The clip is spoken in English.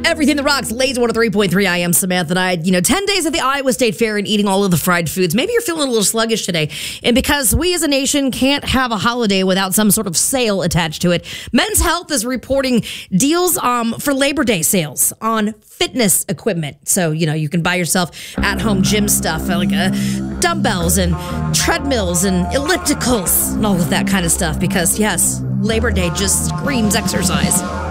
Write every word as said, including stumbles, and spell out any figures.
Everything that rocks, Lazy one oh three point three. I am Samantha, and I, you know, ten days at the Iowa State Fair and eating all of the fried foods. Maybe you're feeling a little sluggish today. And because we as a nation can't have a holiday without some sort of sale attached to it, Men's Health is reporting deals um, for Labor Day sales on fitness equipment. So, you know, you can buy yourself at-home gym stuff like uh, dumbbells and treadmills and ellipticals and all of that kind of stuff because, yes, Labor Day just screams exercise.